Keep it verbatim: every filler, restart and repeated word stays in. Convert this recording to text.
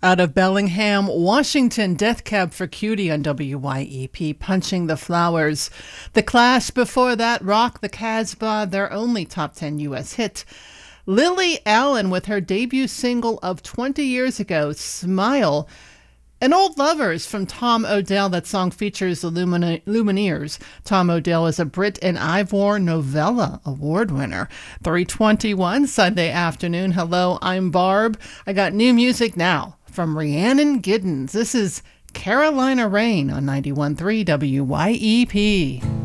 Out of Bellingham, Washington, Death Cab for Cutie on W Y E P, Punching the Flowers. The Clash before that, Rock the Casbah, their only top ten U S hit. Lily Allen with her debut single of twenty years ago, Smile. And Old Lovers from Tom Odell. That song features the Lumine- Lumineers. Tom Odell is a Brit and Ivor Novella Award winner. three twenty-one Sunday afternoon. Hello, I'm Barb. I got new music now from Rhiannon Giddens. This is Carolina Rain on ninety-one point three W Y E P.